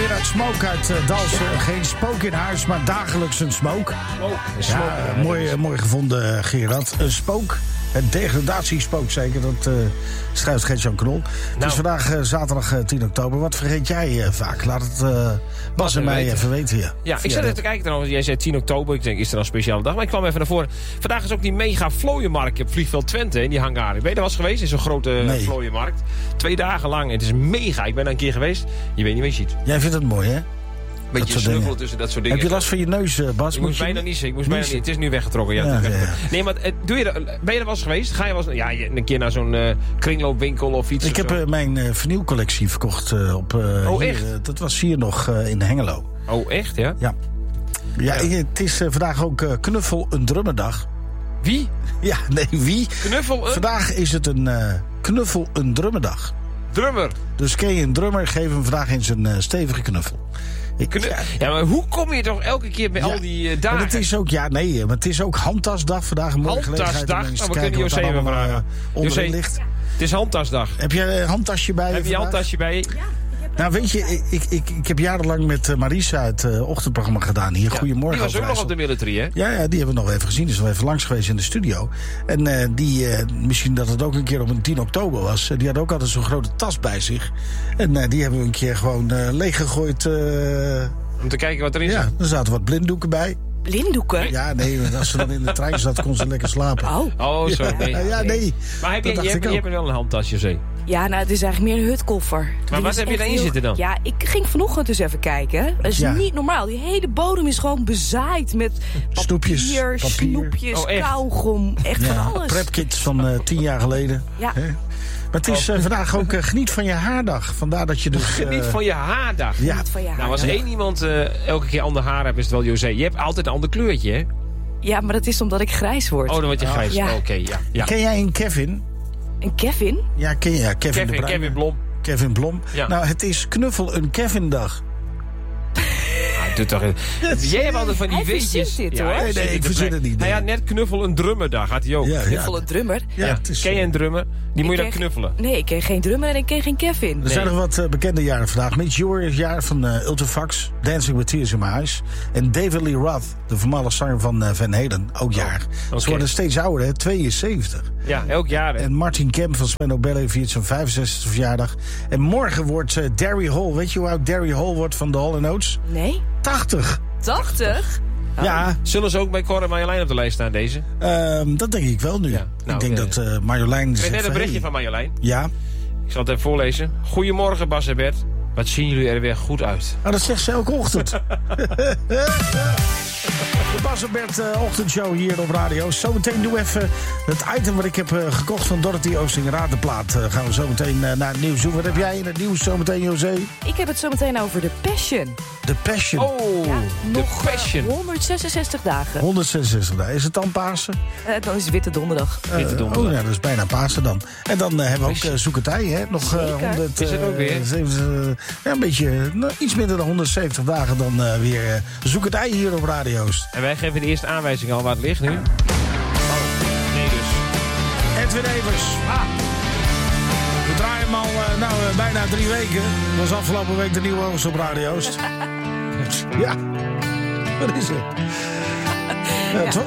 Gerard Smoke uit Dalsen. Geen spook in huis, maar dagelijks een smoke. Ja, mooi gevonden, Gerard. Een spook. Het degradatiespook zeker, dat schrijft Gert-Jan Knol. Het is vandaag zaterdag 10 oktober. Wat vergeet jij vaak? Laat het Bas en mij even weten. Ja, ik zat even te kijken trouwens. Jij zei 10 oktober. Ik denk, is er dan een speciale dag? Maar ik kwam even naar voren. Vandaag is ook die mega vlooienmarkt op Vliegveld Twente in die hangar. Ben je daar was geweest? In zo'n grote vlooienmarkt. 2 dagen lang. Het is mega. Ik ben daar een keer geweest. Je weet niet wat je ziet. Jij vindt het mooi, hè? Beetje snuffelen tussen dat soort dingen. Heb je last van je neus, Bas? Ik moest bijna niet. Het is nu weggetrokken. Ja. Nee, maar ben je er wel eens geweest? Ga je wel eens een keer naar zo'n kringloopwinkel of iets? Ik heb mijn vernieuwcollectie verkocht op... echt? Dat was hier nog in Hengelo. Oh, echt, ja? Ja. Het is vandaag ook Knuffel een Drummerdag. Wie? Ja, nee, wie? Knuffel een... Vandaag is het een Knuffel een Drummerdag. Drummer? Dus ken je een drummer, geef hem vandaag eens een stevige knuffel. Ja, maar hoe kom je toch elke keer bij al die dagen? Het is ook, maar het is ook handtasdag vandaag. Een mooie handtasdag? Nou, we kunnen José even vragen. José, ligt. Het is handtasdag. Heb je een handtasje bij je? Heb je een handtasje bij je? Ja. Nou, weet je, ik heb jarenlang met Marisa het ochtendprogramma gedaan hier. Goedemorgen. Die was ook nog op de military, hè? Ja, die hebben we nog even gezien. Die is nog even langs geweest in de studio. En misschien dat het ook een keer op een 10 oktober was. Die had ook altijd zo'n grote tas bij zich. En die hebben we een keer gewoon leeggegooid. Om te kijken wat erin zit? Ja, er zaten wat blinddoeken bij. Blinddoeken? Ja, nee, als ze dan in de trein zat, kon ze lekker slapen. Oh, zo, nee. Ja, nee. Maar je hebt wel een handtasje, Zee. Ja, nou, het is eigenlijk meer een hutkoffer. Maar wat heb je daarin zitten dan? Ja, ik ging vanochtend dus even kijken. Dat is niet normaal. Die hele bodem is gewoon bezaaid met papier, snoepjes, kauwgom. Echt van alles. Prepkits van 10 jaar geleden. Ja. Maar het is vandaag ook geniet van je haardag. Vandaar dat je dus... Geniet van je haardag? Ja. Van je haardag. Nou, als één iemand elke keer ander haar heeft, is het wel José. Je hebt altijd een ander kleurtje, hè? Ja, maar dat is omdat ik grijs word. Oh, dan word je grijs. Ja. Oké. Ken jij een Kevin? Een Kevin? Ja, ken je Kevin Blom. Kevin Blom. Ja. Nou, het is knuffel een Kevin-dag. Jij hebt altijd van die weetjes. Dit, hoor. Nee, ik verzin het niet. Hij had net knuffel een drummerdag, had hij ook. Knuffel een drummer? Ja. Ken je een drummer? Die moet je dan knuffelen. Nee, ik ken geen drummer en ik ken geen Kevin. Er zijn nog wat bekende jaren vandaag. Mitch Ure is jaar van Ultrafax. Dancing with Tears in My Eyes. En David Lee Roth, de voormalige zanger van Van Halen, ook jaar. Ze worden steeds ouder, hè? 72. Ja, elk jaar. Hè? En Martin Kemp van Spandau Ballet viert zijn 65e verjaardag. En morgen wordt Derry Hall. Weet je hoe oud Derry Hall wordt van de Hall & Oates? Nee. 80. 80? Ja. Zullen ze ook bij Cor en Marjolein op de lijst staan, deze? Dat denk ik wel nu. Ja, ik denk dat Marjolein... Ik weet net een berichtje van Marjolein. Ja. Ik zal het even voorlezen. Goedemorgen, Bas en Bert. Wat zien jullie er weer goed uit? Nou, dat zegt ze elke ochtend. De Bas en Bert ochtendshow hier op radio. Zometeen doen we even het item wat ik heb gekocht van Dorothy Oosting. Raad de plaat. Gaan we zometeen naar het nieuws doen. Wat heb jij in het nieuws zometeen, José? Ik heb het zometeen over de Passion. De Passion. Oh, ja, de Passion. 166 dagen. 166 dagen. Is het dan Pasen? Dan is het Witte Donderdag. Witte Donderdag. Oh ja, dat is bijna Pasen dan. En dan hebben we ook zoeketij, hè? Nog 100... Is het ook weer? Een beetje, iets minder dan 170 dagen dan weer zoeketij hier op radio's. En wij geven de eerste aanwijzing al waar het ligt nu. Nee dus. Edwin Evers. We draaien hem al bijna 3 weken. Dat was afgelopen week de nieuwe hoogste op radio's. Ja, wat is het?